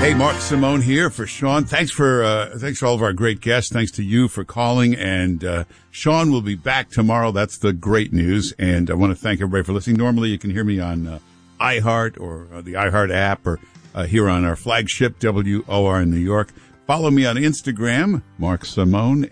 Hey, Mark Simone here for Sean. Thanks for all of our great guests. Thanks to you for calling. And Sean will be back tomorrow. That's the great news. And I want to thank everybody for listening. Normally, you can hear me on iHeart or the iHeart app or here on our flagship WOR in New York. Follow me on Instagram, Mark Simone.